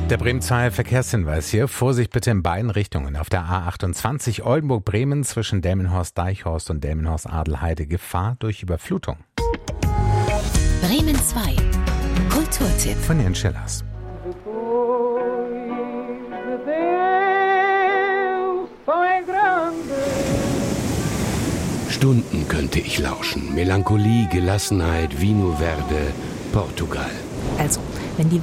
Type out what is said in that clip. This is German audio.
Der Bremen 2 Verkehrshinweis hier. Vorsicht bitte in beiden Richtungen. Auf der A28 Oldenburg-Bremen zwischen Delmenhorst-Deichhorst und Delmenhorst-Adelheide Gefahr durch Überflutung. Bremen 2 Kulturtipp Von Jens Schillers. Stunden könnte ich lauschen. Melancholie, Gelassenheit, Vino Verde, Portugal. Also, wenn die